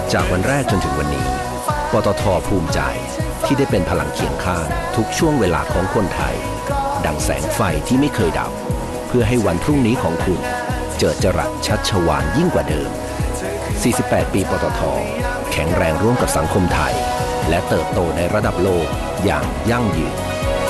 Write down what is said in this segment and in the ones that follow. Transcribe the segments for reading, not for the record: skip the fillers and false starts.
จากวันแรกจนถึงวันนี้ปตท.ภูมิใจที่ได้เป็นพลังเคียงข้างทุกช่วงเวลาของคนไทยดังแสงไฟที่ไม่เคยดับเพื่อให้วันพรุ่งนี้ของคุณเจิดจรัสชัชวาลยิ่งกว่าเดิม48 ปีปตท.แข็งแรงร่วมกับสังคมไทยและเติบโตในระดับโลกอย่างยั่งยืน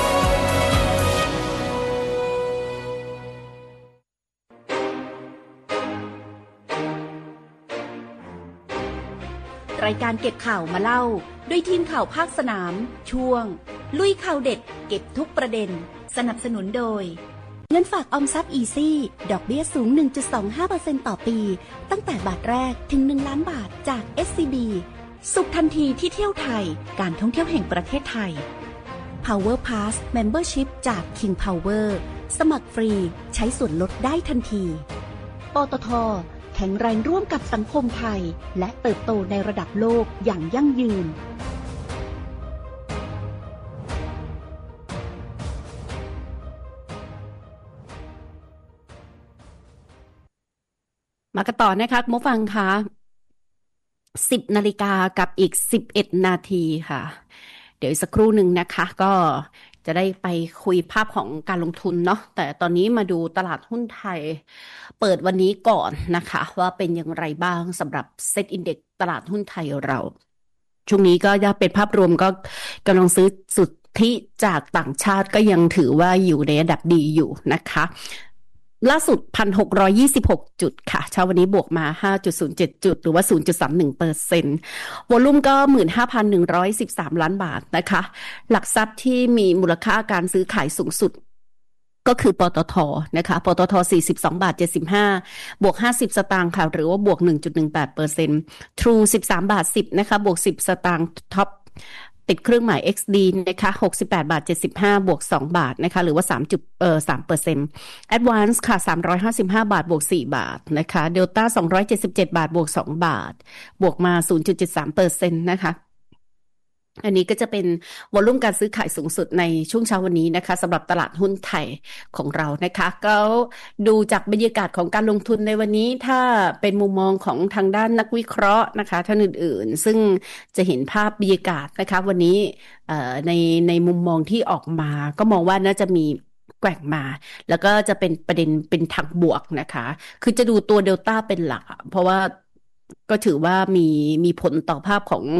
รายการเก็บข่าวมาเล่าด้วยทีมข่าวภาคสนามช่วงลุยข่าวเด็ดเก็บทุกประเด็นสนับสนุนโดยเงินฝากออมทรัพย์อีซี่ดอกเบี้ยสูง 1.25% ต่อปีตั้งแต่บาทแรกถึง1ล้านบาทจาก SCB สุขทันทีที่เที่ยวไทยการท่องเที่ยวแห่งประเทศไทย Power Pass Membership จาก King Power สมัครฟรีใช้ส่วนลดได้ทันทีปตท.แข็งแรงร่วมกับสังคมไทยและเติบโตในระดับโลกอย่างยั่งยืนมากันต่อนะคะคุณผู้ฟังคะ10 นาฬิกากับอีก11 นาทีค่ะเดี๋ยวสักครู่หนึ่งนะคะก็จะได้ไปคุยภาพของการลงทุนเนาะแต่ตอนนี้มาดูตลาดหุ้นไทยเปิดวันนี้ก่อนนะคะว่าเป็นอย่างไรบ้างสำหรับเซ็ตอินเด็กซ์ตลาดหุ้นไทยเราช่วงนี้ก็ยังเป็นภาพรวมก็กำลังซื้อสุทธิจากต่างชาติก็ยังถือว่าอยู่ในระดับดีอยู่นะคะล่าสุด 1,626 จุดค่ะเช้าวันนี้บวกมา 5.07 จุดหรือว่า 0.31% วอลุ่มก็ 15,113 ล้านบาทนะคะหลักทรัพย์ที่มีมูลค่าการซื้อขายสูงสุดก็คือปตท.นะคะปตท. 42.75 บาทบวก50 สตางค์ค่ะหรือว่าบวก 1.18% True 13.10 บาทนะคะบวก10 สตางค์ท็อปติดเครื่องหมาย XD นะคะ68.75 บาทบวก2 บาทนะคะหรือว่า3% Advance ค่ะ355 บาทบวก4 บาทนะคะ Delta 277 บาทบวก2 บาทบวกมา 0.73% นะคะอันนี้ก็จะเป็นวอลุ่มการซื้อขายสูงสุดในช่วงเช้าวันนี้นะคะสำหรับตลาดหุ้นไทยของเรานะคะก็ดูจากบรรยากาศของการลงทุนในวันนี้ถ้าเป็นมุมมองของทางด้านนักวิเคราะห์นะคะท่านอื่นๆซึ่งจะเห็นภาพบรรยากาศนะคะวันนี้ในมุมมองที่ออกมาก็มองว่าน่าจะมีแกว่งมาแล้วก็จะเป็นประเด็นเป็นทางบวกนะคะคือจะดูตัวเดลต้าเป็นหลักเพราะว่าก็ถือว่ามีผลต่อภาพของ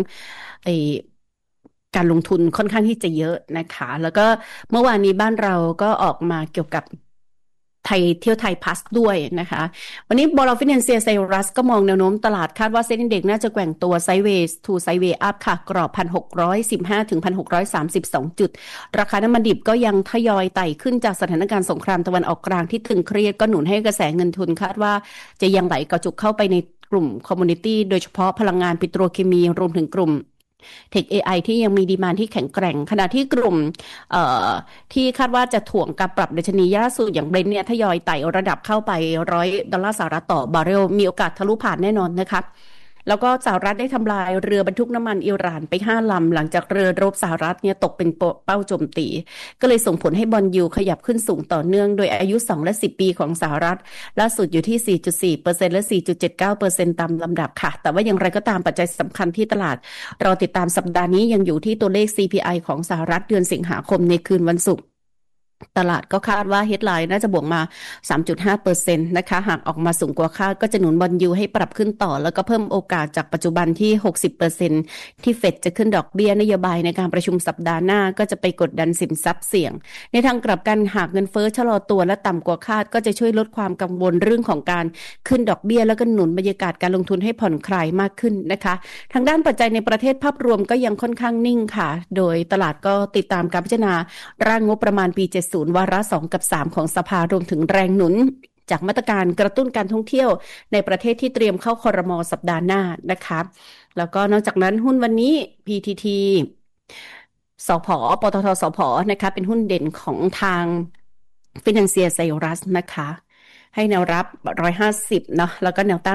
การลงทุนค่อนข้างที่จะเยอะนะคะแล้วก็เมื่อวานนี้บ้านเราก็ออกมาเกี่ยวกับไทยเที่ยวไทยพาสด้วยนะคะวันนี้บล.ฟินแลนเซียไซรัสก็มองแนวโน้มตลาดคาดว่าเซ็นดิ้งเด็กน่าจะแกว่งตัวไซด์เวย์ทูไซด์เวย์อัพค่ะกรอบ 1,615 ถึง 1,632 จุดราคาน้ำมันดิบก็ยังทยอยไต่ขึ้นจากสถานการณ์สงครามตะวันออกกลางที่ตึงเครียดก็หนุนให้กระแสเงินทุนคาดว่าจะยังไหลกระจุกเข้าไปในกลุ่มคอมมูนิตี้โดยเฉพาะพลังงานปิโตรเคมีรวมถึงกลุ่มเทค AI ที่ยังมีดีมานด์ที่แข็งแกร่งขณะที่กลุ่มที่คาดว่าจะถ่วงการปรับดัชนีล่าสุดอย่างเบรนท์เนี่ยทยอยไต่ระดับเข้าไป$100ต่อบาร์เรลมีโอกาสทะลุผ่านแน่นอนนะคะแล้วก็สหรัฐได้ทำลายเรือบรรทุกน้ำมันอิหร่านไป5 ลำหลังจากเรือรบสหรัฐเนี่ยตกเป็นเป้าโจมตีก็เลยส่งผลให้บอนด์ยิลด์ขยับขึ้นสูงต่อเนื่องโดยอายุ2และ10 ปีของสหรัฐล่าสุดอยู่ที่ 4.4% และ 4.79% ตามลำดับค่ะแต่ว่าอย่างไรก็ตามปัจจัยสำคัญที่ตลาดรอติดตามสัปดาห์นี้ยังอยู่ที่ตัวเลข CPI ของสหรัฐเดือนสิงหาคมในคืนวันศุกร์ตลาดก็คาดว่าเฮดไลน์น่าจะบวกมา 3.5% นะคะหากออกมาสูงกว่าคาดก็จะหนุนบอนด์ยิลด์ให้ปรับขึ้นต่อแล้วก็เพิ่มโอกาสจากปัจจุบันที่ 60% ที่เฟดจะขึ้นดอกเบี้ยนโยบายในการประชุมสัปดาห์หน้าก็จะไปกดดันสินทรัพย์เสี่ยงในทางกลับกันหากเงินเฟ้อชะลอตัวและต่ำกว่าคาดก็จะช่วยลดความกังวลเรื่องของการขึ้นดอกเบี้ยแล้วก็หนุนบรรยากาศการลงทุนให้ผ่อนคลายมากขึ้นนะคะทางด้านปัจจัยในประเทศภาพรวมก็ยังค่อนข้างนิ่งค่ะโดยตลาดก็ติดตามการพิจารณาร่างงบประมาณปี70วาระ2กับ3ของสภารวมถึงแรงหนุนจากมาตรการกระตุ้นการท่องเที่ยวในประเทศที่เตรียมเข้าครม.สัปดาห์หน้านะคะแล้วก็นอกจากนั้นหุ้นวันนี้ PTT สผ.ปตท.สผ.นะคะเป็นหุ้นเด่นของทาง Financial Cyrus นะคะให้แนวรับ150เนาะแล้วก็แนวต้าน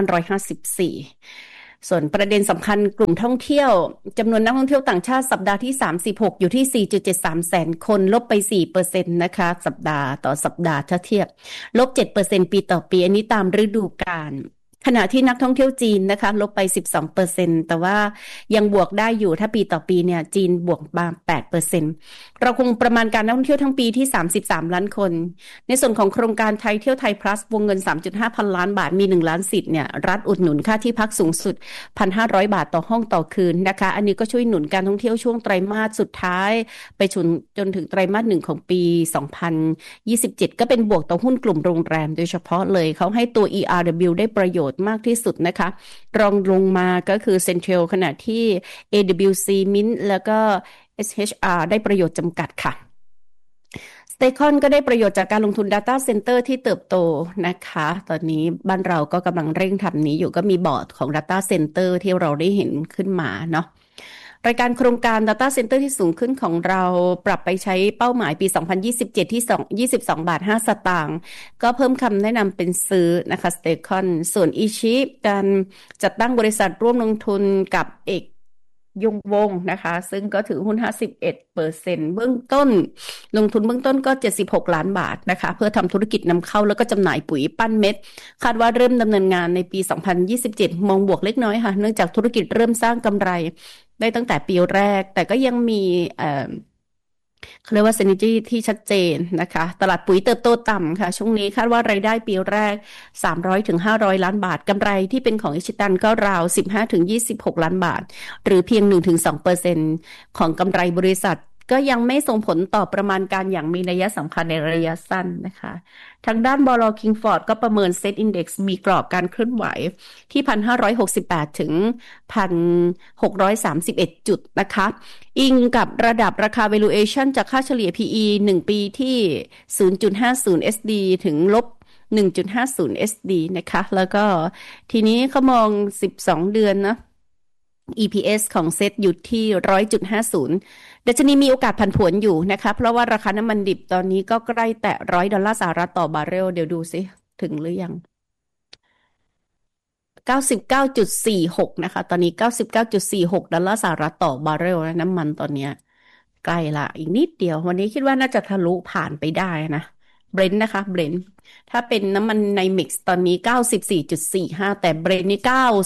154ส่วนประเด็นสำคัญกลุ่มท่องเที่ยวจำนวนนักท่องเที่ยวต่างชาติสัปดาห์ที่36อยู่ที่ 4.73 แสนคนลบไป 4% นะคะสัปดาห์ต่อสัปดาห์ถ้าเทียบลบ 7% ปีต่อปีอันนี้ตามฤดูกาลขณะที่นักท่องเที่ยวจีนนะคะลบไป 12% แต่ว่ายังบวกได้อยู่ถ้าปีต่อปีเนี่ยจีนบวกมา 8% เราคงประมาณการนักท่องเที่ยวทั้งปีที่33ล้านคนในส่วนของโครงการไทยเที่ยวไทย plus วงเงิน 3.5 พันล้านบาทมี1ล้านสิทธิ์เนี่ยรัฐอุดหนุนค่าที่พักสูงสุด 1,500 บาทต่อห้องต่อคืนนะคะอันนี้ก็ช่วยหนุนการท่องเที่ยวช่วงไตรมาสสุดท้ายไปจนถึงไตรมาส1ของปี2027ก็เป็นบวกต่อหุ้นกลุ่มโรงแรมโดยเฉพาะเลยเขาให้ตัว ERW ได้ประโยชน์มากที่สุดนะคะรองลงมาก็คือ Central ขณะที่ AWC Mint แล้วก็ SHR ได้ประโยชน์จำกัดค่ะStaycon ก็ได้ประโยชน์จากการลงทุน Data Center ที่เติบโตนะคะตอนนี้บ้านเราก็กำลังเร่งทำนี้อยู่ก็มีบอร์ดของ Data Center ที่เราได้เห็นขึ้นมาเนาะรายการโครงการ Data Center ที่สูงขึ้นของเราปรับไปใช้เป้าหมายปี2027ที่22.5 บาทก็เพิ่มคำแนะนำเป็นซื้อนะคะ Staycon ส่วน Ichi การจัดตั้งบริษัทร่วมลงทุนกับเอกยงวงนะคะซึ่งก็ถือหุ้น 51% เบื้องต้นลงทุนเบื้องต้นก็76ล้านบาทนะคะเพื่อทำธุรกิจนำเข้าแล้วก็จำหน่ายปุ๋ยปั้นเม็ดคาดว่าเริ่มดำเนินงานในปี2027มองบวกเล็กน้อยค่ะเนื่องจากธุรกิจเริ่มสร้างกำไรได้ตั้งแต่ปีแรกแต่ก็ยังมีเขาเรียกว่า synergy ที่ชัดเจนนะคะตลาดปุ๋ยเติบโตต่ำค่ะช่วงนี้คาดว่ารายได้ปีแรก300 ถึง 500 ล้านบาทกำไรที่เป็นของอิชิตันก็ราว15 ถึง 26 ล้านบาทหรือเพียง 1-2% ของกำไรบริษัทก็ยังไม่ส่งผลต่อประมาณการอย่างมีนัยสำคัญในระยะสั้นนะคะทางด้านบล.คิงฟอร์ดก็ประเมินเซ็ตอินเด็กซ์มีกรอบการเคลื่อนไหวที่ 1,568 ถึง 1,631 จุดนะคะอิงกับระดับราคา valuation จากค่าเฉลี่ย PE 1 ปีที่ 0.50 SD ถึงลบ1.50 SD นะคะแล้วก็ทีนี้เขามอง12เดือนนะ EPS ของเซตอยู่ที่ 100.50 ดัชนีมีโอกาสผันผวนอยู่นะคะเพราะว่าราคาน้ำมันดิบตอนนี้ก็ใกล้แตะ$100ต่อบาร์เรลเดี๋ยวดูสิถึงหรือยัง99.46 นะคะตอนนี้$99.46ต่อบาร์เรลน้ำมันตอนนี้ใกล้ละอีกนิดเดียววันนี้คิดว่าน่าจะทะลุผ่านไปได้นะเบรนท์นะคะเบรนท์ถ้าเป็นน้ำมันในมิกซ์ตอนนี้94.45แต่เบรนท์นี่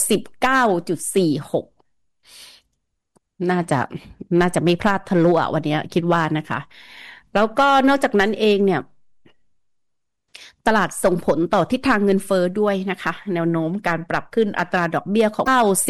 99.46น่าจะไม่พลาดทะลุวันนี้คิดว่านะคะแล้วก็นอกจากนั้นเองเนี่ยตลาดส่งผลต่อทิศทางเงินเฟ้อด้วยนะคะแนวโน้มการปรับขึ้นอัตราดอกเบี้ยของ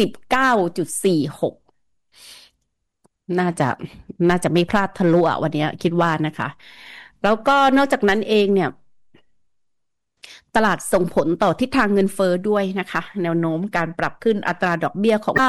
99.46น่าจะไม่พลาดทะลุวันนี้คิดว่านะคะแล้วก็นอกจากนั้นเองเนี่ยตลาดส่งผลต่อทิศทางเงินเฟ้อด้วยนะคะแนวโน้มการปรับขึ้นอัตราดอกเบี้ยของ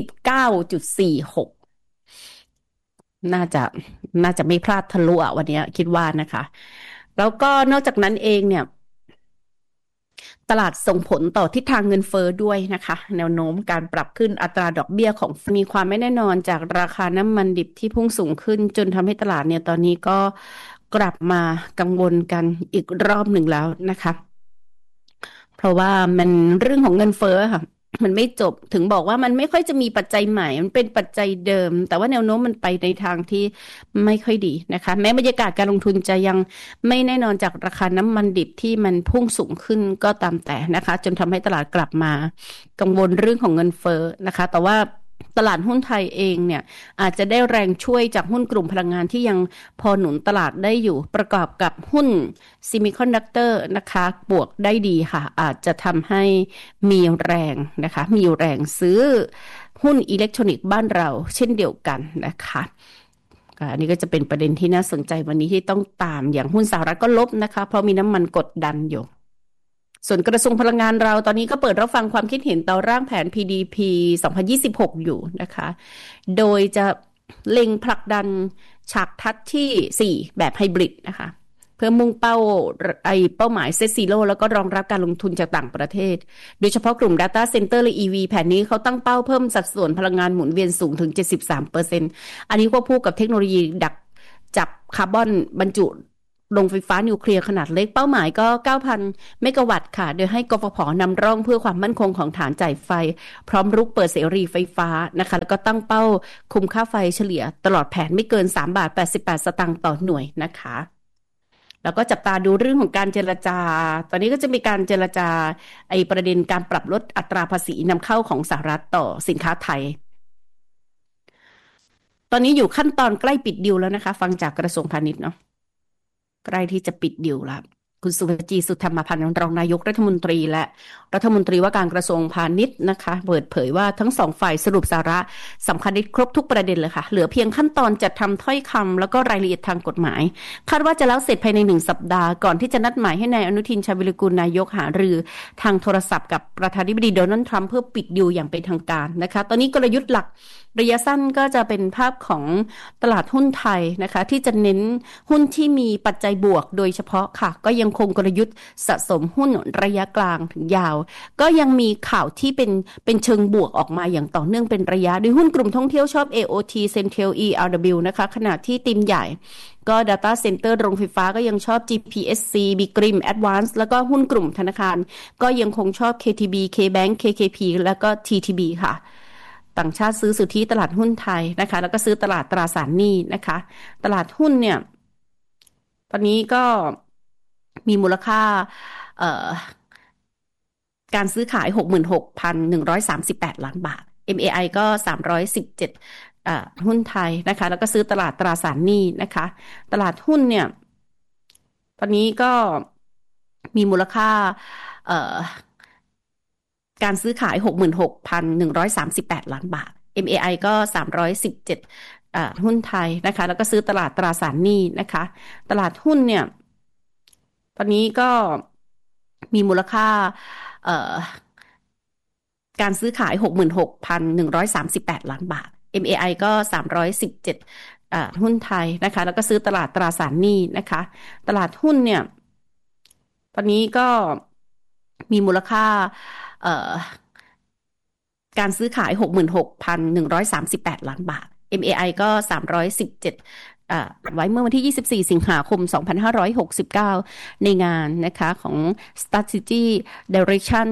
99.46น่าจะไม่พลาดทะลุวันนี้คิดว่านะคะแล้วก็นอกจากนั้นเองเนี่ยตลาดส่งผลต่อทิศทางเงินเฟ้อด้วยนะคะแนวโน้มการปรับขึ้นอัตราดอกเบี้ยของมีความไม่แน่นอนจากราคาน้ำมันดิบที่พุ่งสูงขึ้นจนทำให้ตลาดเนี่ยตอนนี้ก็กลับมากังวลกันอีกรอบหนึ่งแล้วนะคะเพราะว่ามันเรื่องของเงินเฟ้อค่ะมันไม่จบถึงบอกว่ามันไม่ค่อยจะมีปัจจัยใหม่มันเป็นปัจจัยเดิมแต่ว่าแนวโน้มมันไปในทางที่ไม่ค่อยดีนะคะแม้บรรยากาศการลงทุนจะยังไม่แน่นอนจากราคาน้ำมันดิบที่มันพุ่งสูงขึ้นก็ตามแต่นะคะจนทำให้ตลาดกลับมากังวลเรื่องของเงินเฟ้อนะคะแต่ว่าตลาดหุ้นไทยเองเนี่ยอาจจะได้แรงช่วยจากหุ้นกลุ่มพลังงานที่ยังพอหนุนตลาดได้อยู่ประกอบกับหุ้นซิมิคอนดักเตอร์นะคะบวกได้ดีค่ะอาจจะทำให้มีแรงนะคะมีแรงซื้อหุ้นอิเล็กทรอนิกส์บ้านเราเช่นเดียวกันนะคะอันนี้ก็จะเป็นประเด็นที่น่าสนใจวันนี้ที่ต้องตามอย่างหุ้นสหรัฐก็ลบนะคะเพราะมีน้ำมันกดดันอยู่ส่วนกระทรวงพลังงานเราตอนนี้ก็เปิดรับฟังความคิดเห็นต่อร่างแผน PDP 2026 อยู่นะคะโดยจะเล็งผลักดันฉากทัศน์ที่4แบบไฮบริดนะคะเพื่อมุ่งเป้าหมายเซตซีโร่แล้วก็รองรับการลงทุนจากต่างประเทศโดยเฉพาะกลุ่ม Data Center และ EV แผนนี้เขาตั้งเป้าเพิ่มสัดส่วนพลังงานหมุนเวียนสูงถึง 73% อันนี้ควบคู่กับเทคโนโลยีดักจับคาร์บอนบรรจุโรงไฟฟ้านิวเคลียร์ขนาดเล็กเป้าหมายก็ 9,000 เมกะวัตต์ค่ะโดยให้กฟผ.นำร่องเพื่อความมั่นคงของฐานจ่ายไฟพร้อมรุกเปิดเสรีไฟฟ้านะคะแล้วก็ตั้งเป้าคุมค่าไฟเฉลี่ยตลอดแผนไม่เกิน3.88 บาทต่อหน่วยนะคะแล้วก็จับตาดูเรื่องของการเจรจาตอนนี้ก็จะมีการเจรจาประเด็นการปรับลดอัตราภาษีนำเข้าของสหรัฐต่อสินค้าไทยตอนนี้อยู่ขั้นตอนใกล้ปิดดีลแล้วนะคะฟังจากกระทรวงพาณิชย์เนาะใกล้ที่จะปิดดีลแล้วคุณสุวจีสุธรรมพันธ์รองนายกรัฐมนตรีและรัฐมนตรีว่าการกระทรวงพาณิชย์นะคะเปิดเผยว่าทั้งสองฝ่ายสรุปสาระสำคัญได้ครบทุกประเด็นเลยค่ะเหลือเพียงขั้นตอนจัดทำถ้อยคำแล้วก็รายละเอียดทางกฎหมายคาดว่าจะแล้วเสร็จภายใน1 สัปดาห์ก่อนที่จะนัดหมายให้นายอนุทินชาญวิรากูลนายกหารือทางโทรศัพท์กับประธานาธิบดีโดนัลด์ทรัมป์เพื่อปิดดีลอย่างเป็นทางการนะคะตอนนี้กลยุทธ์หลักระยะสั้นก็จะเป็นภาพของตลาดหุ้นไทยนะคะที่จะเน้นหุ้นที่มีปัจจัยบวกโดยเฉพาะค่ะก็ยังคงกลยุทธ์สะสมหุ้นระยะกลางถึงยาวก็ยังมีข่าวที่เป็นเชิงบวกออกมาอย่างต่อเนื่องเป็นระยะโดยหุ้นกลุ่มท่องเที่ยวชอบ AOT Centel ERW นะคะขณะที่ทีมใหญ่ก็ Data Center โรงไฟฟ้าก็ยังชอบ GPSC Bigrim Advance แล้วก็หุ้นกลุ่มธนาคารก็ยังคงชอบ KTB KBank KKP แล้วก็ TTB ค่ะต่างชาติซื้อสุทธิตลาดหุ้นไทยนะคะแล้วก็ซื้อตลาดตราสารหนี้นะคะตลาดหุ้นเนี่ยตอนนี้ก็มีมูลค่าการซื้อขาย 66,138 ล้านบาท MAI ก็317หุ้นไทยนะคะแล้วก็ซื้อตลาดตราสารหนี้นะคะตลาดหุ้นเนี่ยตอนนี้ก็มีมูลค่าการซื้อขาย 66,138 ล้านบาท MAI ก็317หุ้นไทยนะคะแล้วก็ซื้อตลาดตราสารหนี้นะคะตลาดหุ้นเนี่ยตอนนี้ก็มีมูลค่าการซื้อขาย 66,138 ล้านบาท MAI ก็317หุ้นไทยนะคะแล้วก็ซื้อตลาดตราสารหนี้นะคะตลาดหุ้นเนี่ยตอนนี้ก็มีมูลค่าการซื้อขาย 66,138 ล้านบาท MAI ก็317ไว้เมื่อวันที่24 สิงหาคม 2569 ในงานนะคะของ Strategy Direction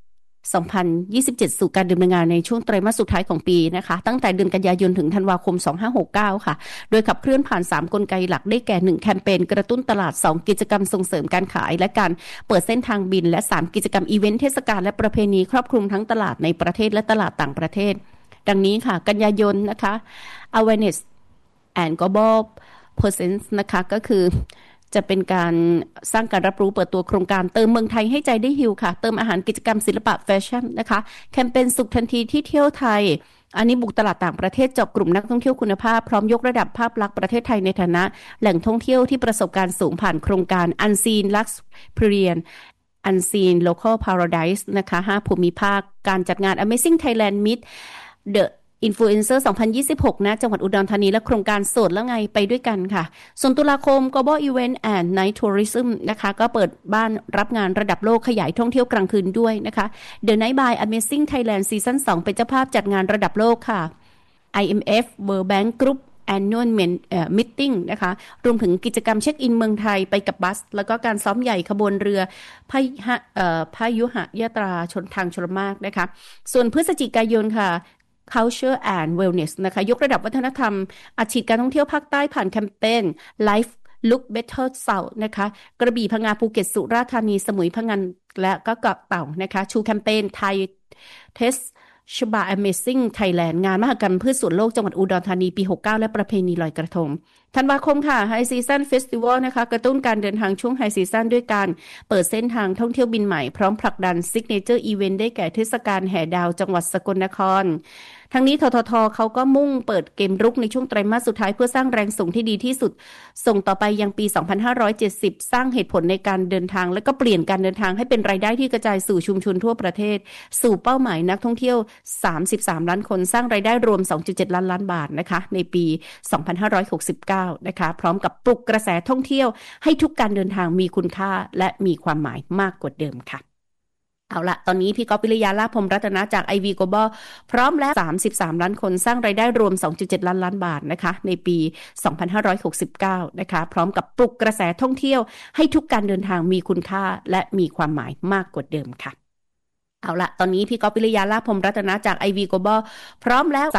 2027 สู่การดำเนินงานในช่วงไตรมาสสุดท้ายของปีนะคะตั้งแต่เดือนกันยายนถึงธันวาคม 2569 ค่ะโดยขับเคลื่อนผ่าน3กลไกหลักได้แก่1แคมเปญกระตุ้นตลาด2กิจกรรมส่งเสริมการขายและการเปิดเส้นทางบินและ3กิจกรรมอีเวนต์เทศกาลและประเพณีครอบคลุมทั้งตลาดในประเทศและตลาดต่างประเทศดังนี้ค่ะกันยายนนะคะ Awareness and Global Presence นะคะก็คือจะเป็นการสร้างการรับรู้เปิดตัวโครงการเติมเมืองไทยให้ใจได้ฮิลค่ะเติมอาหารกิจกรรมศิลปะแฟชั่นนะคะแคมเปญสุขทันทีที่เที่ยวไทยอันนี้บุกตลาดต่างประเทศเจาะกลุ่มนักท่องเที่ยวคุณภาพพร้อมยกระดับภาพลักษณ์ประเทศไทยในฐานะแหล่งท่องเที่ยวที่ประสบการณ์สูงผ่านโครงการ Unseen Luxurious Unseen Local Paradise นะคะ5ภูมิภาคการจัดงาน Amazing Thailand Meet The Influencer 2026 นะจังหวัดอุดรธานีและโครงการโสดแล้วไงไปด้วยกันค่ะส่วนตุลาคม Global Event and Night Tourism นะคะก็เปิดบ้านรับงานระดับโลกขยายท่องเที่ยวกลางคืนด้วยนะคะ The Night by Amazing Thailand Season 2 เป็นเจ้าภาพจัดงานระดับโลกค่ะ IMF World Bank Group Annual Meeting นะคะรวมถึงกิจกรรมเช็คอินเมืองไทยไปกับบัสแล้วก็การซ้อมใหญ่ขบวนเรือพยุหยาตราชนทางชลมารนะคะส่วนพฤศจิกายนค่ะCulture and Wellness นะคะยกระดับวัฒนธรรมอาชีพการท่องเที่ยวภาคใต้ผ่านแคมเปญ Life Look Better South นะคะกระบี่พังงาภูเก็ตสุราษฎร์ธานีสมุยพังงานและก็เกาะเต่านะคะชูแคมเปญ Thai Test Shaba Amazing Thailand งานมหกรรมพืชสวนโลกจังหวัดอุดรธานีปี 69 และประเพณีลอยกระทงธันวาคมค่ะ High Season Festival นะคะกระตุ้นการเดินทางช่วง High Season ด้วยการเปิดเส้นทางท่องเที่ยวบินใหม่พร้อมผลักดัน Signature Event ได้แก่เทศกาลแห่ดาวจังหวัดสกลนครทั้งนี้ททท.เขาก็มุ่งเปิดเกมรุกในช่วงไตรมาสสุดท้ายเพื่อสร้างแรงส่งที่ดีที่สุดส่งต่อไปยังปี 2570 สร้างเหตุผลในการเดินทางและก็เปลี่ยนการเดินทางให้เป็นรายได้ที่กระจายสู่ชุมชนทั่วประเทศสู่เป้าหมายนักท่องเที่ยว33ล้านคนสร้างรายได้รวม 2.7 ล้านบาทนะคะในปี 2569 นะคะพร้อมกับปลุกกระแสท่องเที่ยวให้ทุกการเดินทางมีคุณค่าและมีความหมายมากกว่าเดิมค่ะเอาละตอนนี้พี่ก๊อฟวิริยาลาภพรหมรัตนะจาก IV Global พร้อมแล้ว33ล้านคนสร้างรายได้รวม 2.7 ล้านบาทนะคะในปี 2569 นะคะพร้อมกับปลุกกระแสท่องเที่ยวให้ทุกการเดินทางมีคุณค่าและมีความหมายมากกว่าเดิมค่ะเอาละตอนนี้พี่ก๊อฟวิริยาลาภพรหมรัตนะจาก IV Global พร้อมแล้ว